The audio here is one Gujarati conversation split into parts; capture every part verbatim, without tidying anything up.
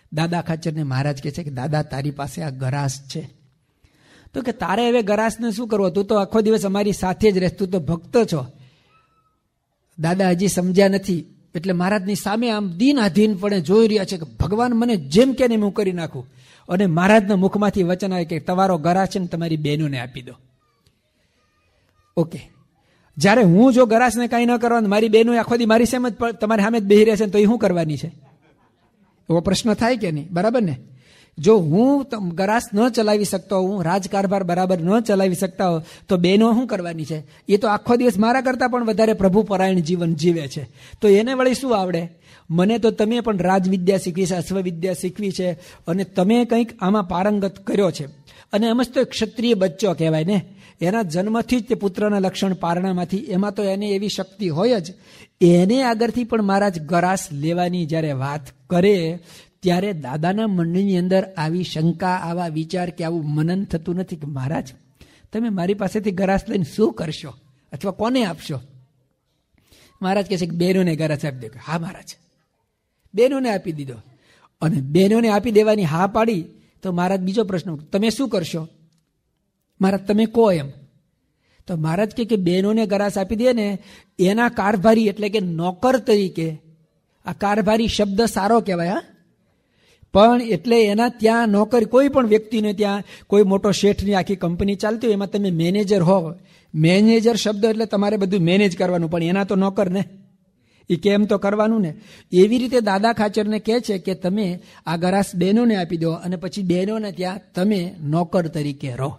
દાદા ખાચરને મહારાજ કહે છે કે દાદા તારી પાસે આ ગરાસ છે. તો કે તારે હવે ગરાસને શું કરવો, તું તો આખો દિવસ અમારી સાથે જ રહેશ, તું તો ભક્ત છો. દાદા હજી સમજ્યા નથી એટલે મહારાજની સામે આમ દીન આધીનપણે જોઈ રહ્યા છે કે ભગવાન મને જેમ કે હું કરી નાખું. અને મહારાજના મુખમાંથી વચન આવે કે તમારો ગરાસ છે ને તમારી બહેનોને આપી દો. ઓકે, જ્યારે હું જો ગરાસને કાંઈ ન કરવાનું, મારી બહેનો આખો દી મારી સેમ જ તમારી સામે જ બેહી રહેશે તો એ શું કરવાની છે? એવો પ્રશ્ન થાય કે નહીં? બરાબર ને? જો હું ગરાસ ન ચલાવી શકતો, હું રાજકારભાર બરાબર ન ચલાવી શકતા હો તો બહેનો શું કરવાની છે? એ તો આખો દિવસ મારા કરતાં પણ વધારે પ્રભુ પરાયણ જીવન જીવે છે. તો એને વળી શું આવડે? મને તો તમે પણ રાજવિદ્યા શીખવી છે, અશ્વવિદ્યા શીખવી છે, અને તમે કંઈક આમાં પારંગત કર્યો છે. અને એમ જ તો ક્ષત્રિય બચ્ચો કહેવાય ને, એના જન્મથી જ તે પુત્રના લક્ષણ પારણામાંથી, એમાં તો એને એવી શક્તિ હોય જ. એને આગળથી પણ મહારાજ ગરાસ લેવાની જ્યારે વાત કરે ત્યારે દાદાના મનની અંદર આવી શંકા, આવા વિચાર કે આવું મનન થતું નથી કે મહારાજ તમે મારી પાસેથી ગરાસ લઈને શું કરશો અથવા કોને આપશો? મહારાજ કહે છે કે બહેનોને ગરાસ આપી દો. હા મહારાજ, બહેનોને આપી દીધો. અને બહેનોને આપી દેવાની હા પાડી તો મહારાજ બીજો પ્રશ્ન, તમે શું કરશો? મહારાજ તમે કહો એમ. તો મહારાજ કે બહેનોને ગરાસ આપી દે ને એના કારભારી એટલે કે નોકર તરીકે, આ કારભારી શબ્દ સારો કહેવાય, હા, પણ એટલે એના ત્યાં નોકર, કોઈ પણ વ્યક્તિને ત્યાં કોઈ મોટો શેઠની આખી કંપની ચાલતી હોય એમાં તમે મેનેજર હો. મેનેજર શબ્દ એટલે તમારે બધું મેનેજ કરવાનું, પણ એના તો નોકર ને, એ કેમ તો કરવાનું ને. એવી રીતે દાદા ખાચરને કહે છે કે તમે આ ગરાસ બહેનોને આપી દો અને પછી બહેનોને ત્યાં તમે નોકર તરીકે રહો.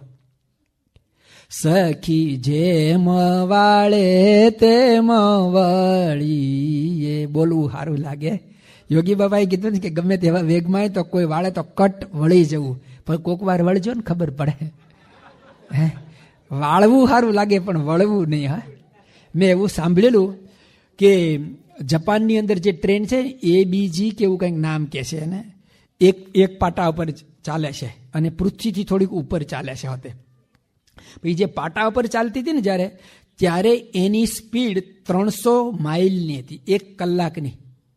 સખી જેમ વાળે તેમ વળીએ, બોલવું સારું લાગે. યોગી બાબાએ કીધું ને કે ગમે તેવા વેગમાં તો કોઈ વાળે તો કટ વળી જવું, પણ કોક વાર વળજો ને ખબર પડે. હે, વાળવું સારું લાગે પણ વળવું નહીં. હા, મેં એવું સાંભળેલું કે જાપાનની અંદર જે ટ્રેન છે એ બીજી કે એવું કંઈક નામ કે છે, ને એક એક પાટા ઉપર ચાલે છે અને પૃથ્વીથી થોડીક ઉપર ચાલે છે. હોતે પછી જે પાટા ઉપર ચાલતી હતી ને જ્યારે, ત્યારે એની સ્પીડ ત્રણસો માઇલની હતી, એક કલાકની.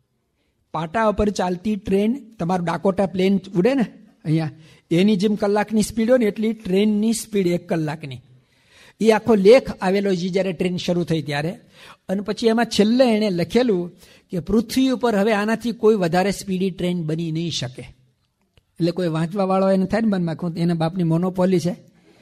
પાટા ઉપર ચાલતી ટ્રેન, તમારું ડાકોટા પ્લેન ઉડે ને અહીંયા, એની જેમ કલાકની સ્પીડ હોય ને એટલી ટ્રેનની સ્પીડ એક કલાકની. એ આખો લેખ આવેલો છે જ્યારે ટ્રેન શરૂ થઈ ત્યારે. અને પછી એમાં છેલ્લે એણે લખેલું કે પૃથ્વી ઉપર હવે આનાથી કોઈ વધારે સ્પીડી ટ્રેન બની નહીં શકે. એટલે કોઈ વાંચવા વાળો એને થાય ને મનમાં એના બાપની મોનોપોલી છે,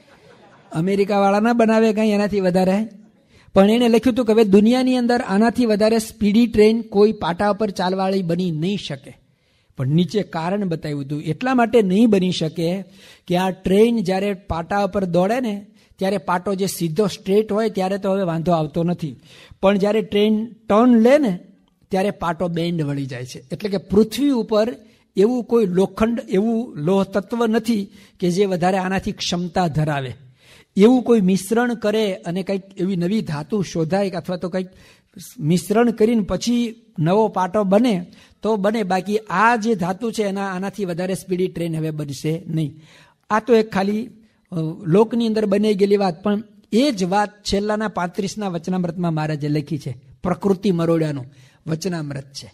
અમેરિકા વાળા ના બનાવે કંઈ એનાથી વધારે. પણ એને લખ્યું હતું કે હવે દુનિયાની અંદર આનાથી વધારે સ્પીડી ટ્રેન કોઈ પાટા ઉપર ચાલવાળી બની નહીં શકે. પણ નીચે કારણ બતાવ્યું હતું, એટલા માટે નહીં બની શકે કે આ ટ્રેન જ્યારે પાટા ઉપર દોડે ને ત્યારે પાટો જે સીધો સ્ટ્રેટ હોય ત્યારે તો હવે વાંધો આવતો નથી, પણ જ્યારે ટ્રેન ટર્ન લે ને ત્યારે પાટો બેન્ડ વળી જાય છે. એટલે કે પૃથ્વી ઉપર એવું કોઈ લોખંડ, એવું લોહ તત્વ નથી કે જે વધારે આનાથી ક્ષમતા ધરાવે. એવું કોઈ મિશ્રણ કરે અને કંઈક એવી નવી ધાતુ શોધાય અથવા તો કંઈક મિશ્રણ કરીને પછી નવો પાટો બને તો બને, બાકી આ જે ધાતુ છે એના આનાથી વધારે સ્પીડી ટ્રેન હવે બનશે નહીં. આ તો એક ખાલી લોકની અંદર બની ગયેલી વાત, પણ એ જ વાત છેલ્લાના પાંત્રીસના વચનામૃતમાં મહારાજે લખી છે. પ્રકૃતિ મરોડ્યાનું વચનામૃત છે.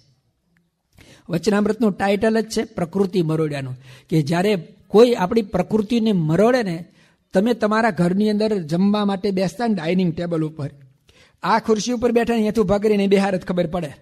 વચનામૃતનું ટાઇટલ જ છે પ્રકૃતિ મરોડ્યાનું, કે જ્યારે કોઈ આપણી પ્રકૃતિને મરોડે ને, તમે તમારા ઘરની અંદર જમવા માટે બેસતા ને ડાઇનિંગ ટેબલ ઉપર, આ ખુરશી ઉપર બેઠા ને અહીંયાથી ઉભા કરીને બેહાર જ ખબર પડે.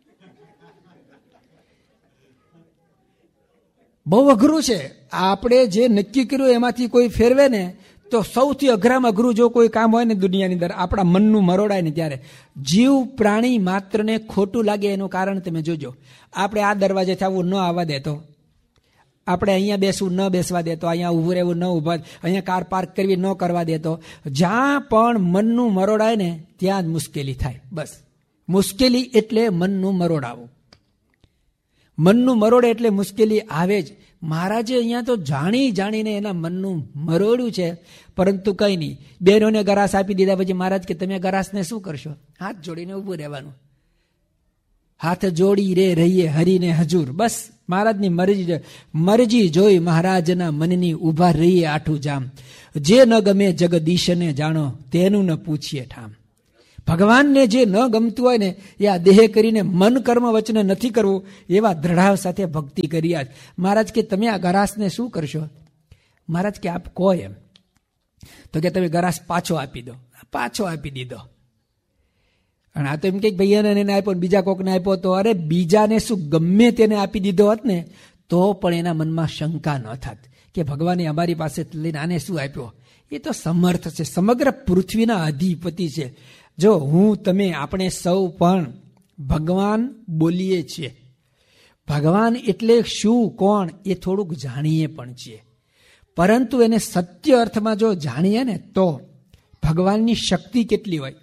બહુ અઘરું છે. આપણે જે નક્કી કર્યું એમાંથી કોઈ ફેરવે ને તો સૌથી અઘરામાં અઘરું જો કોઈ કામ હોય ને દુનિયાની અંદર આપણા મનનું મરોડાય ને ત્યારે જીવ પ્રાણી માત્રને ખોટું લાગે. એનું કારણ તમે જોજો, આપણે આ દરવાજેથી આવું ન આવવા દેતો, આપણે અહીંયા બેસવું ન બેસવા દેતો, અહીંયા ઊભું રહેવું ન ઊભા, અહીંયા કાર પાર્ક કરવી ન કરવા દેતો. જ્યાં પણ મનનું મરોડાય ને ત્યાં જ મુશ્કેલી થાય. બસ, મુશ્કેલી એટલે મનનું મરોડાવું. મનનું મરોડે એટલે મુશ્કેલી આવે જ. મહારાજે અહીંયા તો જાણી જાણીને એના મનનું મરોડ્યું છે, પરંતુ કંઈ નહીં. બહેનોને ગરાસ આપી દીધા પછી મહારાજ કે તમે ગરાસને શું કરશો? હાથ જોડીને ઊભું રહેવાનું. હાથ જોડી રે રહીએ હરીને હજુર. બસ મહારાજની મરજી મરજી જોઈ મહારાજના મનની ઉભા રહીએ આઠું જામ. જે ન ગમે જગદીશને જાણો તેનું ન પૂછીએ ઠામ. ભગવાનને જે ન ગમતું હોય ને એ આ દેહ કરીને મન કર્મ વચને નથી કરવું, એવા દ્રઢાવ સાથે ભક્તિ કરી. આજ મહારાજ કે તમે આ ગરાસને શું કરશો? મહારાજ કે આપ કહો એમ. તો કે તમે ગરાસ પાછો આપી દો. પાછો આપી દીધો. અને આ તો એમ કે ભાઈ એને આપ્યો બીજા કોકને આપ્યો તો, અરે બીજાને શું ગમે તેને આપી દીધો હોત ને તો પણ એના મનમાં શંકા ન થાત કે ભગવાને અમારી પાસે લઈને આને શું આપ્યો. એ તો સમર્થ છે, સમગ્ર પૃથ્વીના અધિપતિ છે. જો હું તમે આપણે સૌ પણ ભગવાન બોલીએ છીએ. ભગવાન એટલે શું કોણ એ થોડુંક જાણીએ પણ છીએ, પરંતુ એને સત્ય અર્થમાં જો જાણીએ ને તો ભગવાનની શક્તિ કેટલી હોય.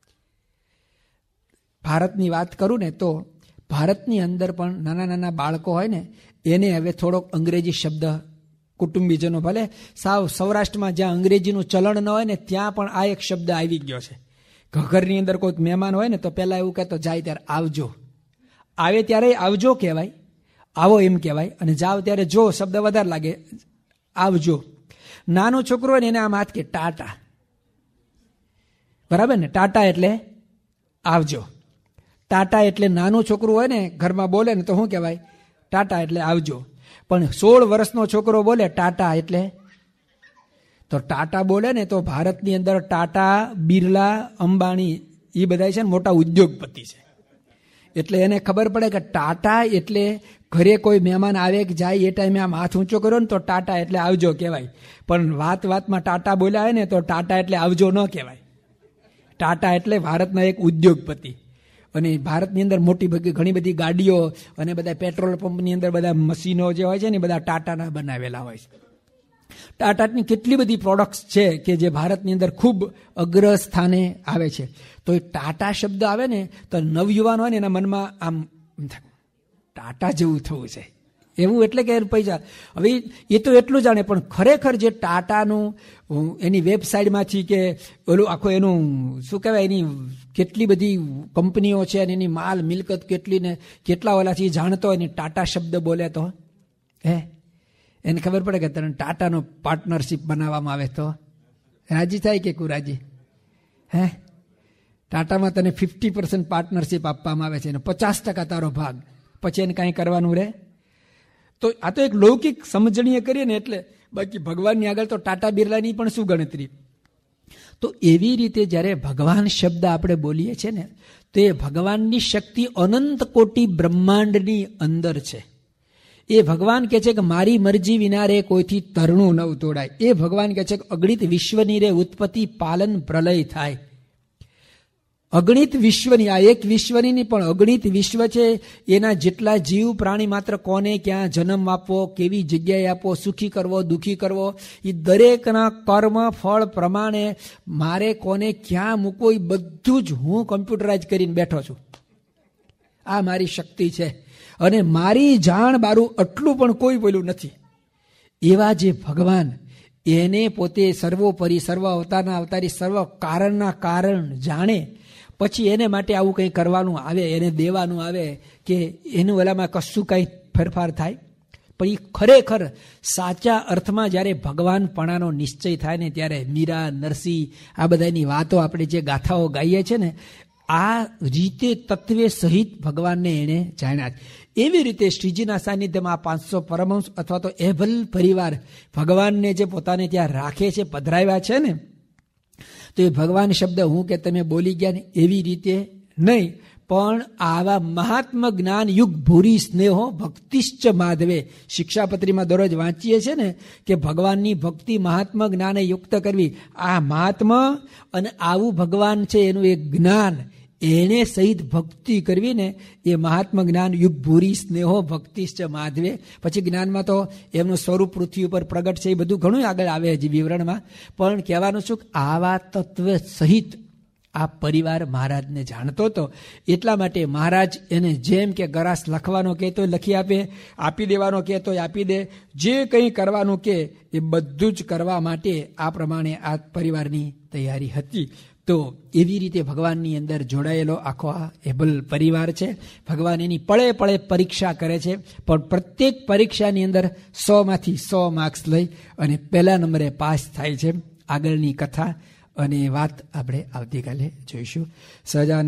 ભારતની વાત કરું ને તો ભારતની અંદર પણ નાના નાના બાળકો હોય ને એને હવે થોડોક અંગ્રેજી શબ્દ કુટુંબીજનો, ભલે સાવ સૌરાષ્ટ્રમાં જ્યાં અંગ્રેજીનું ચલણ ન હોય ને ત્યાં પણ આ એક શબ્દ આવી ગયો છે. ઘરની અંદર કોઈક મહેમાન હોય ને તો પહેલાં એવું કહેતો જાય ત્યારે આવજો. આવે ત્યારે આવજો કહેવાય, આવો એમ કહેવાય, અને જાવ ત્યારે જો શબ્દ વધારે લાગે આવજો. નાનો છોકરો હોય ને એને આમ હાથ કે ટાટા, બરાબર ને? ટાટા એટલે આવજો. ટાટા એટલે નાનું છોકરું હોય ને ઘરમાં બોલે ને તો શું કહેવાય? ટાટા એટલે આવજો. પણ સોળ વર્ષનો છોકરો બોલે ટાટા એટલે, તો ટાટા બોલે ને તો ભારતની અંદર ટાટા, બિરલા, અંબાણી એ બધા છે ને મોટા ઉદ્યોગપતિ છે. એટલે એને ખબર પડે કે ટાટા એટલે ઘરે કોઈ મહેમાન આવે કે જાય એ ટાઈમે આમ હાથ ઊંચો કર્યો ને તો ટાટા એટલે આવજો કહેવાય. પણ વાત વાતમાં ટાટા બોલ્યા હોય ને તો ટાટા એટલે આવજો ન કહેવાય. ટાટા એટલે ભારતના એક ઉદ્યોગપતિ. અને ભારતની અંદર મોટી બધી ઘણી બધી ગાડીઓ અને બધા પેટ્રોલ પંપની અંદર બધા મશીનો જે હોય છે ને બધા ટાટાના બનાવેલા હોય છે. ટાટાની કેટલી બધી પ્રોડક્ટ્સ છે કે જે ભારતની અંદર ખૂબ અગ્ર સ્થાને આવે છે. તો એ ટાટા શબ્દ આવે ને તો નવયુવાન હોય ને એના મનમાં આમ ટાટા જેવું થવું છે, એવું એટલે કે પૈસા. હવે એ તો એટલું જાણે, પણ ખરેખર જે ટાટાનું એની વેબસાઇટમાંથી કે ઓલું આખું એનું શું કહેવાય એની કેટલી બધી કંપનીઓ છે અને એની માલ મિલકત કેટલી ને કેટલા ઓલાથી જાણતો હોય ને ટાટા શબ્દ બોલે તો હે એને ખબર પડે કે તને ટાટાનો પાર્ટનરશિપ બનાવવામાં આવે તો રાજી થાય કે કુરાજી? હે ટાટામાં તને ફિફ્ટી પર્સન્ટ પાર્ટનરશિપ આપવામાં આવે છે અને પચાસ ટકા તારો ભાગ, પછી એને કાંઈ કરવાનું રહે? તો આ તો એક લૌકિક સમજણીએ કરીએ ને એટલે, બાકી ભગવાનની આગળ તો ટાટા બિરલાની પણ શું ગણતરી. તો એવી રીતે જ્યારે ભગવાન શબ્દ આપણે બોલીએ છીએ ને તો એ ભગવાનની શક્તિ અનંત કોટી બ્રહ્માંડની અંદર છે. એ ભગવાન કહે છે કે મારી મરજી વિના રે કોઈથી તરણું ન તોડાય. એ ભગવાન કહે છે કે અગણિત વિશ્વની રે ઉત્પત્તિ પાલન પ્રલય થાય. અગણિત વિશ્વની, આ એક વિશ્વની નહીં પણ અગણિત વિશ્વ છે. એના જેટલા જીવ પ્રાણી માત્ર કોને ક્યાં જન્મ આપવો, કેવી જગ્યાએ આપવો, સુખી કરવો, દુઃખી કરવો, એ દરેકના કર્મ ફળ પ્રમાણે મારે કોને ક્યાં મૂકવો એ બધું જ હું કમ્પ્યુટરાઇઝ કરીને બેઠો છું. આ મારી શક્તિ છે અને મારી જાણ બારું આટલું પણ કોઈ બોલ્યું નથી. એવા જે ભગવાન એને પોતે સર્વોપરી, સર્વ અવતારના અવતારી, સર્વ કારણના કારણ જાણે, પછી એને માટે આવું કંઈ કરવાનું આવે, એને દેવાનું આવે કે એનું ઓલામાં કશું કંઈ ફેરફાર થાય. પણ એ ખરેખર સાચા અર્થમાં જ્યારે ભગવાનપણાનો નિશ્ચય થાય ને ત્યારે મીરા, નરસિંહ આ બધાની વાતો આપણે જે ગાથાઓ ગાઈએ છીએ ને આ રીતે તત્વે સહિત ભગવાનને એણે જાણ્યા. એવી રીતે શ્રીજીના સાનિધ્યમાં પાંચસો પરમહંસ અથવા તો એભલ પરિવાર ભગવાનને જે પોતાને ત્યાં રાખે છે, પધરાવ્યા છે ને, તો એ ભગવાન શબ્દ હું કે તમે બોલી ગયા ને એવી રીતે નહીં, પણ આવા મહાત્મ જ્ઞાન યુગ ભૂરી સ્નેહો ભક્તિશ્ચ માધવે શિક્ષાપત્રીમાં દરરોજ વાંચીએ છીએ ને કે ભગવાનની ભક્તિ મહાત્મ જ્ઞાને યુક્ત કરવી. આ મહાત્મા અને આવું ભગવાન છે એનું એક જ્ઞાન, એને સહિત ભક્તિ કરવી ને એ મહાત્મ જ્ઞાન યુગ ભૂરી સ્નેહો ભક્તિશ્ચ માધવે. પછી જ્ઞાનમાં તો એમનું સ્વરૂપ પૃથ્વી ઉપર પ્રગટ છે, એ બધું ઘણું આગળ આવે હજી વિવરણમાં. પણ કહેવાનું શું, આવા તત્વ સહિત આ પરિવાર મહારાજને જાણતો હતો. એટલા માટે મહારાજ એને જેમ કે ગરાસ લખવાનો કહે તો લખી આપે, આપી દેવાનો કહે તો આપી દે, જે કંઈ કરવાનું કે એ બધું જ કરવા માટે આ પ્રમાણે આ પરિવારની તૈયારી હતી. તો એવી રીતે ભગવાનની અંદર જોડાયેલો આખો આ એબલ પરિવાર છે. ભગવાન એની પળે પળે પરીક્ષા કરે છે, પણ પ્રત્યેક પરીક્ષાની અંદર સો માંથી સો માર્ક્સ લઈ અને પહેલા નંબરે પાસ થાય છે. આગળની કથા અને વાત આપણે આવતીકાલે જોઈશું. સહજાનંદ